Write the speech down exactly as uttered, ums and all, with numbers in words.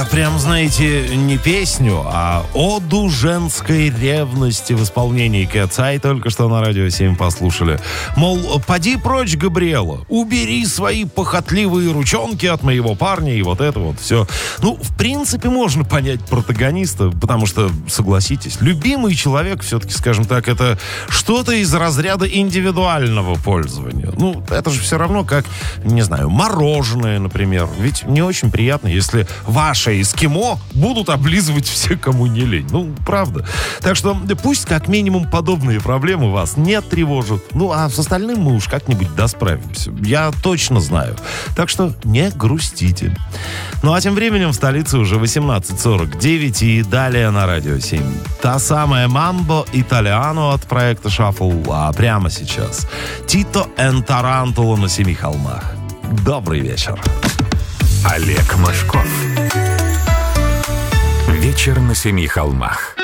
Прям, знаете, не песню, а оду женской ревности в исполнении Cat's Eye только что на Радио семь послушали. Мол, поди прочь, Габриэла, убери свои похотливые ручонки от моего парня и вот это вот все. Ну, в принципе, можно понять протагониста, потому что, согласитесь, любимый человек, все-таки, скажем так, это что-то из разряда индивидуального пользования. Ну, это же все равно как, не знаю, мороженое, например. Ведь не очень приятно, если ваше эскимо будут облизывать все, кому не лень. Ну, правда. Так что пусть как минимум подобные проблемы вас не тревожат. Ну, а с остальным мы уж как-нибудь досправимся. Я точно знаю. Так что не грустите. Ну, а тем временем в столице уже восемнадцать сорок девять и далее на Радио семь. Та самая «Мамбо Италиано» от проекта «Шаффл», а прямо сейчас «Тито энд Тарантула» на Семи холмах. Добрый вечер. Олег Мошков. Вечер на Семи холмах.